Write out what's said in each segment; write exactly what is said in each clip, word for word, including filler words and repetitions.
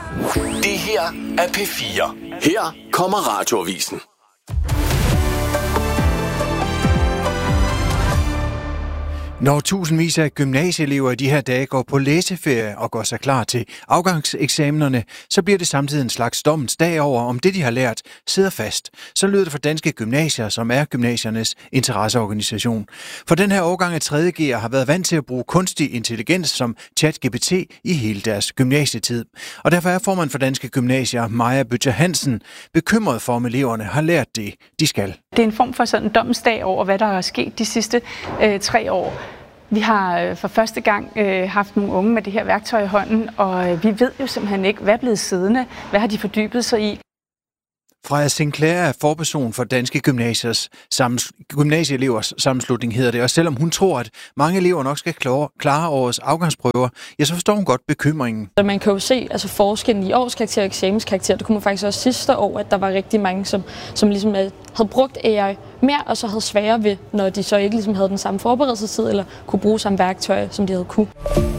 Det her er P fire. Her kommer Radioavisen. Når tusindvis af gymnasieelever i de her dage går på læseferie og går sig klar til afgangseksamenerne, så bliver det samtidig en slags dommens dag over, om det, de har lært, sidder fast. Så lyder det for Danske Gymnasier, som er gymnasiernes interesseorganisation. For den her årgang af tredje G'er har været vant til at bruge kunstig intelligens som ChatGPT i hele deres gymnasietid. Og derfor er formand for Danske Gymnasier, Maja Bøtger Hansen, bekymret for, om eleverne har lært det, de skal. Det er en form for sådan en dommens dag over, hvad der er sket de sidste øh, tre år. Vi har øh, for første gang øh, haft nogle unge med det her værktøj i hånden, og øh, vi ved jo simpelthen ikke, hvad er blevet siddende, hvad har de fordybet sig i. Freja Sinclair er forperson for Danske Gymnasiers sammens- Gymnasieelevers sammenslutning, hedder det. Og selvom hun tror, at mange elever nok skal klare, klare årets afgangsprøver, ja, så forstår hun godt bekymringen. Man kan jo se altså forskellen i årskarakter og eksamenskarakter. Det kunne man faktisk også sidste år, at der var rigtig mange, som, som ligesom havde brugt A I mere, og så havde sværere ved, når de så ikke ligesom havde den samme forberedelsestid, eller kunne bruge samme værktøj, som de havde kunne.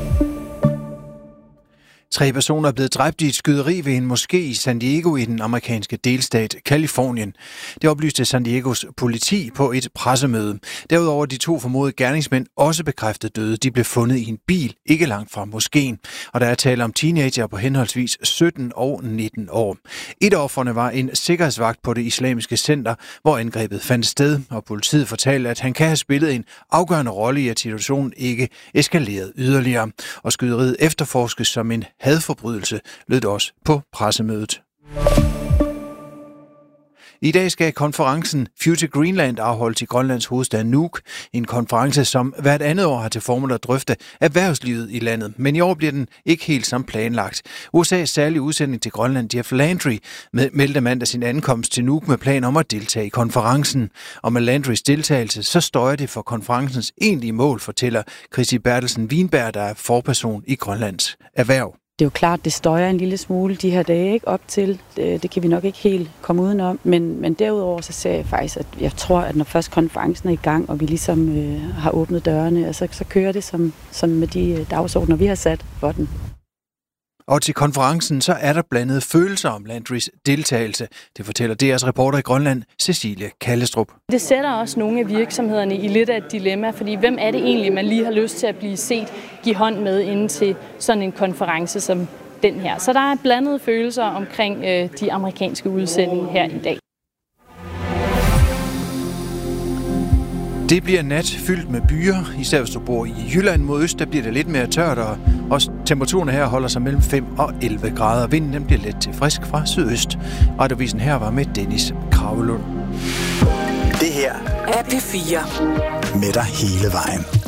Tre personer er blevet dræbt i et skyderi ved en moské i San Diego i den amerikanske delstat Californien. Det oplyste San Diegos politi på et pressemøde. Derudover de to formodede gerningsmænd også bekræftet døde. De blev fundet i en bil ikke langt fra moskeen, og der er tale om teenager på henholdsvis sytten og nitten år. Et af ofrene var en sikkerhedsvagt på det islamiske center, hvor angrebet fandt sted, og politiet fortalte, at han kan have spillet en afgørende rolle i, at situationen ikke eskalerede yderligere. Og skyderiet efterforskes som en hadforbrydelse, lød det også på pressemødet. I dag skal konferencen Future Greenland afholdes i Grønlands hovedstad Nuuk. En konference, som hvert andet år har til formål at drøfte erhvervslivet i landet. Men i år bliver den ikke helt som planlagt. U S A's særlige udsending til Grønland, Jeff Landry, meldte mandag sin ankomst til Nuuk med plan om at deltage i konferencen. Og med Landrys deltagelse, så støjer det for konferencens egentlige mål, fortæller Christi Bertelsen Wienberg, der er forperson i Grønlands erhverv. Det er jo klart, det støjer en lille smule de her dage ikke op til. Det, det kan vi nok ikke helt komme udenom. Men, men derudover så ser jeg faktisk, at jeg tror, at når først konferencen er i gang, og vi ligesom øh, har åbnet dørene, altså, så kører det som, som med de dagsordner, vi har sat for den. Og til konferencen så er der blandede følelser om Landrys deltagelse. Det fortæller D R's reporter i Grønland, Cecilie Kallestrup. Det sætter også nogle af virksomhederne i lidt af et dilemma, fordi hvem er det egentlig, man lige har lyst til at blive set, give hånd med inden til sådan en konference som den her. Så der er blandede følelser omkring øh, de amerikanske udsendinger her i dag. Det bliver nat fyldt med byer, især hvis du bor i Jylland mod øst, der bliver det lidt mere tørt, og også temperaturen her holder sig mellem fem og elleve grader. Vinden den bliver let til frisk fra sydøst. Radioavisen her var med Dennis Kravelund. Det her er P fire. Med dig hele vejen.